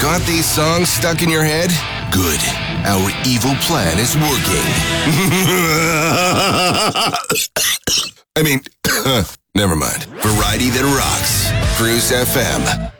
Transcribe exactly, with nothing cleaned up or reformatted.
Got these songs stuck in your head? Good. Our evil plan is working. I mean, never mind. Variety that rocks. Cruise F M.